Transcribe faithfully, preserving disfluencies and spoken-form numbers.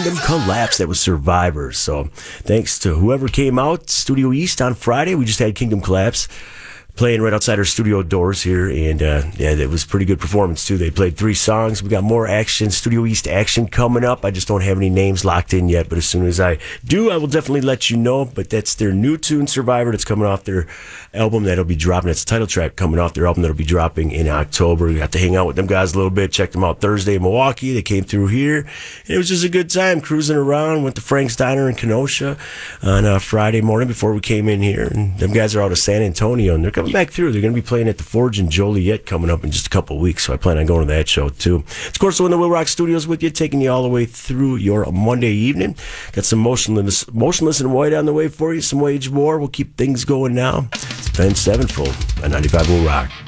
Kingdom Collapse. That was Survivor. So thanks to whoever came out, Studio East on Friday. We just had Kingdom Collapse playing right outside our studio doors here, and uh, yeah, it was a pretty good performance too. They played three songs. We got more action, Studio East action coming up. I just don't have any names locked in yet, but as soon as I do, I will definitely let you know. But that's their new tune, Survivor, that's coming off their album that'll be dropping. It's the title track coming off their album that'll be dropping in October. We got to hang out with them guys a little bit, checked them out Thursday in Milwaukee. They came through here, and it was just a good time cruising around. Went to Frank's Diner in Kenosha on uh, Friday morning before we came in here, and them guys are out of San Antonio, and they're coming back through. They're going to be playing at the Forge in Joliet coming up in just a couple of weeks, so I plan on going to that show too. It's Corso in the Will Rock Studios with you, taking you all the way through your Monday evening. Got some Motionless, Motionless in White on the way for you, some Wage War. We'll keep things going now. It's Avenged Sevenfold on ninety-five Will Rock.